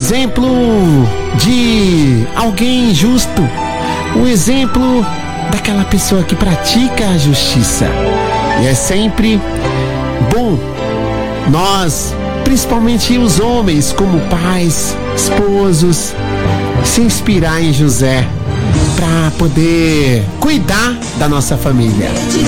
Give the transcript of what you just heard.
exemplo de alguém justo, um exemplo daquela pessoa que pratica a justiça. E é sempre bom nós, principalmente os homens, como pais, esposos, se inspirar em José para poder cuidar da nossa família.